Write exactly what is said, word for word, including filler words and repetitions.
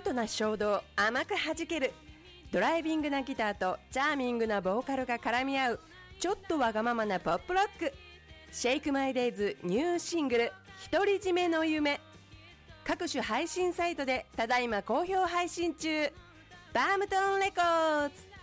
トな衝動甘く弾ける、ドライビングなギターとチャーミングなボーカルが絡み合うちょっとわがままなポップロック。シェイクマイデイズニューシングル独り占めの夢、各種配信サイトでただいま好評配信中。バームトーンレコーズ。